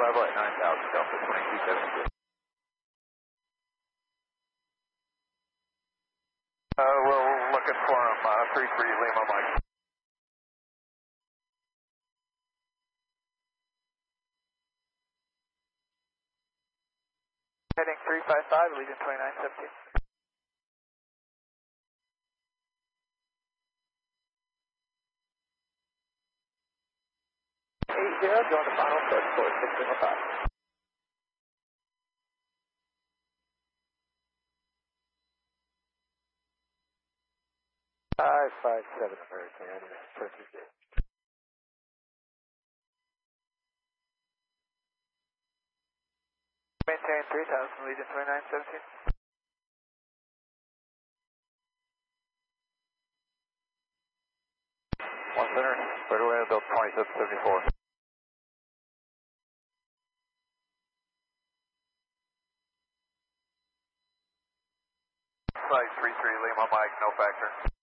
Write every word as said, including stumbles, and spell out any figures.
level at nine thousand, Delta twenty-two seventy-two. Uh, we're looking for him, uh, three three Lima Mike. Heading three five five, Allegiant twenty-nine seventeen. eight zero, going to final approach for six zero five. five five seven American, Turkey Gate. Maintain three thousand, Allegiant twenty-nine seventeen. One center, clear to land, build twenty-seven seventy-four. Flight three three Lima Mike, no factor.